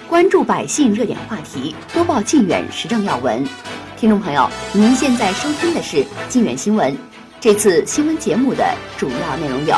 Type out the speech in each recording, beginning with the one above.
关注百姓热点话题，播报靖远时政要闻。听众朋友，您现在收听的是靖远新闻。这次新闻节目的主要内容有：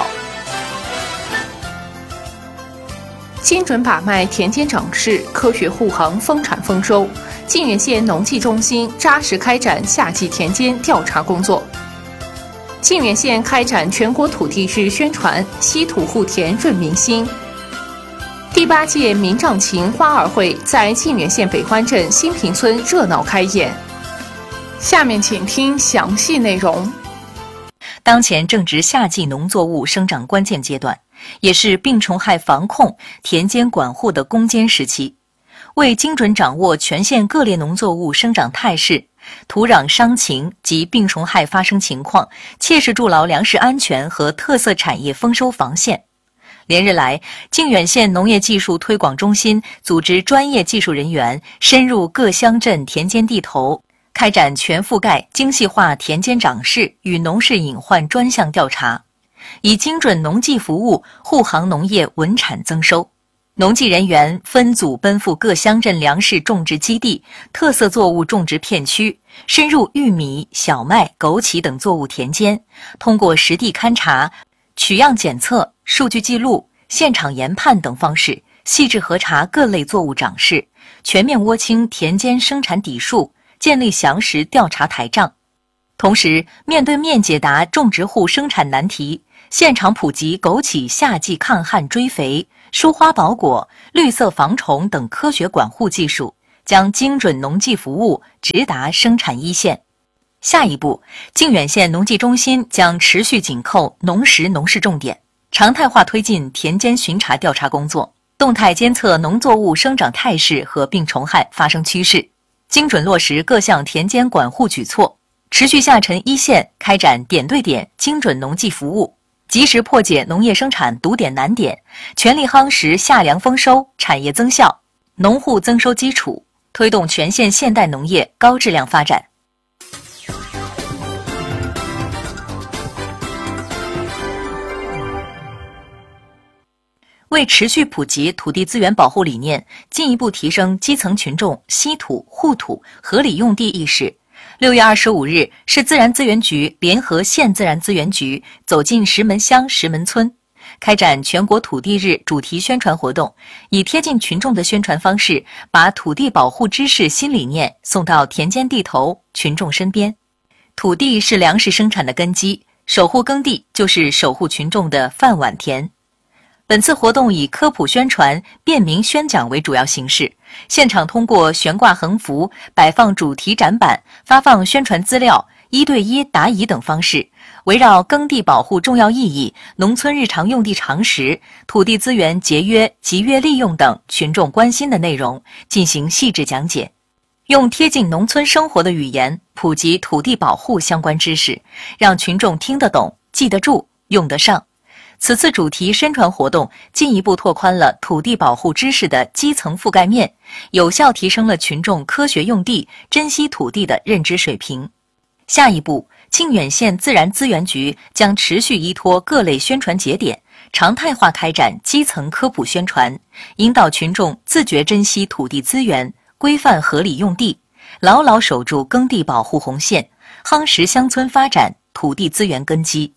精准把脉田间长势，科学护航丰产丰收。靖远县农技中心扎实开展夏季田间调查工作。靖远县开展全国土地日宣传，稀土护田润民心。第8届民丈琴花儿会在靖远县北湾镇新平村热闹开演。下面请听详细内容。 当前正值夏季农作物生长关键阶段，也是病虫害防控、田间管护的攻坚时期。为精准掌握全县各类农作物生长态势、土壤伤情及病虫害发生情况，切实筑牢粮食安全和特色产业丰收防线。连日来，靖远县农业技术推广中心组织专业技术人员深入各乡镇田间地头，开展全覆盖、精细化田间长势与农事隐患专项调查，以精准农技服务护航农业稳产增收。农技人员分组奔赴各乡镇粮食种植基地、特色作物种植片区，深入玉米、小麦、枸杞等作物田间，通过实地勘察、取样检测、数据记录、现场研判等方式，细致核查各类作物长势，全面摸清田间生产底数，建立详实调查台账。同时，面对面解答种植户生产难题，现场普及枸杞夏季抗旱追肥、疏花保果、绿色防虫等科学管护技术，将精准农技服务直达生产一线。下一步，靖远县农技中心将持续紧扣农时农事重点，常态化推进田间巡查调查工作，动态监测农作物生长态势和病虫害发生趋势，精准落实各项田间管护举措，持续下沉一线，开展点对点精准农技服务，及时破解农业生产堵点难点，全力夯实夏粮丰收、产业增效、农户增收基础，推动全县现代农业高质量发展。为持续普及土地资源保护理念，进一步提升基层群众稀土、护土、合理用地意识，6月25日，市自然资源局联合县自然资源局走进石门乡石门村，开展全国土地日主题宣传活动，以贴近群众的宣传方式，把土地保护知识新理念送到田间地头、群众身边。土地是粮食生产的根基，守护耕地就是守护群众的饭碗田。本次活动以科普宣传、便民宣讲为主要形式，现场通过悬挂横幅、摆放主题展板、发放宣传资料、1对1答疑等方式，围绕耕地保护重要意义、农村日常用地常识、土地资源节约、集约利用等群众关心的内容进行细致讲解，用贴近农村生活的语言普及土地保护相关知识，让群众听得懂、记得住、用得上。此次主题宣传活动进一步拓宽了土地保护知识的基层覆盖面，有效提升了群众科学用地、珍惜土地的认知水平。下一步，靖远县自然资源局将持续依托各类宣传节点，常态化开展基层科普宣传，引导群众自觉珍惜土地资源，规范合理用地，牢牢守住耕地保护红线，夯实乡村发展土地资源根基。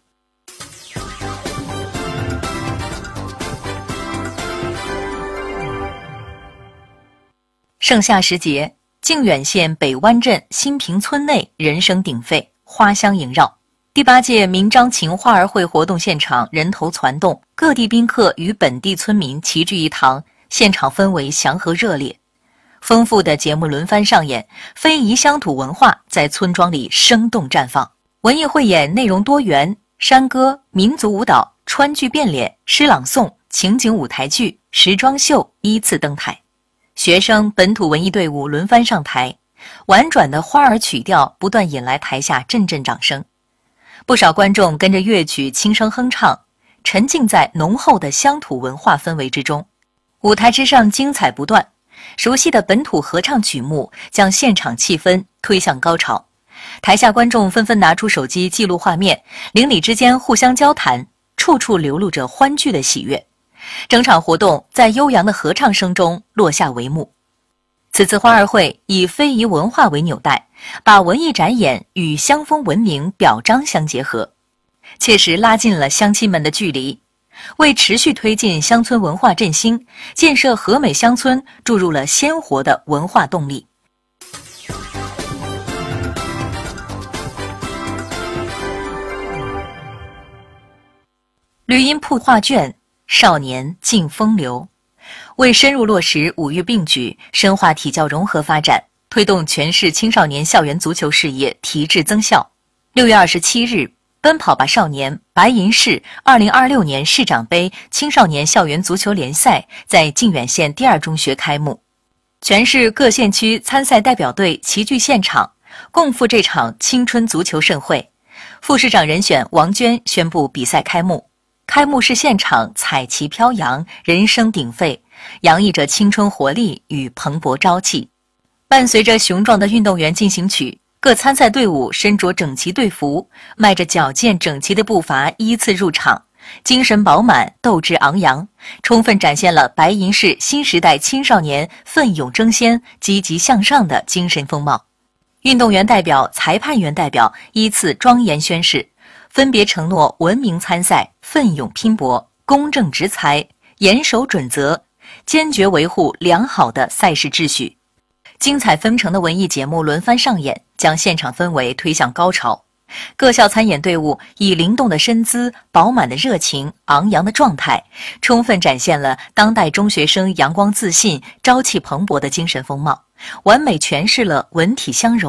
盛夏时节，靖远县北湾镇新平村内人声鼎沸，花香萦绕。第8届民章琴花儿会活动现场人头攒动，各地宾客与本地村民齐聚一堂，现场氛围祥和热烈。丰富的节目轮番上演，非遗乡土文化在村庄里生动绽放。文艺汇演内容多元，山歌、民族舞蹈、川剧变脸、诗朗诵、情景舞台剧、时装秀依次登台。学生、本土文艺队伍轮番上台，婉转的花儿曲调不断引来台下阵阵掌声。不少观众跟着乐曲轻声哼唱，沉浸在浓厚的乡土文化氛围之中。舞台之上精彩不断，熟悉的本土合唱曲目将现场气氛推向高潮。台下观众纷纷拿出手机记录画面，邻里之间互相交谈，处处流露着欢聚的喜悦。 整场活动在悠扬的合唱声中落下帷幕。此次花儿会以非遗文化为纽带，把文艺展演与乡风文明表彰相结合，切实拉近了乡亲们的距离，为持续推进乡村文化振兴、建设和美乡村注入了鲜活的文化动力。绿荫铺画卷，少年尽风流。为深入落实五育并举、深化体教融合发展，推动全市青少年校园足球事业提质增效，6月27日，奔跑吧少年白银市2026年市长杯青少年校园足球联赛在靖远县第2中学开幕。全市各县区参赛代表队齐聚现场，共赴这场青春足球盛会。副市长人选王娟宣布比赛开幕。开幕式现场彩旗飘扬，人声鼎沸，洋溢着青春活力与蓬勃朝气。伴随着雄壮的运动员进行曲，各参赛队伍身着整齐队服，迈着矫健整齐的步伐依次入场，精神饱满，斗志昂扬，充分展现了白银市新时代青少年奋勇争先、积极向上的精神风貌。运动员代表、裁判员代表依次庄严宣誓，分别承诺文明参赛、奋勇拼搏、公正执裁、严守准则，坚决维护良好的赛事秩序。精彩纷呈的文艺节目轮番上演，将现场氛围推向高潮。各校参演队伍以灵动的身姿、饱满的热情、昂扬的状态，充分展现了当代中学生阳光自信、朝气蓬勃的精神风貌，完美诠释了文体相融、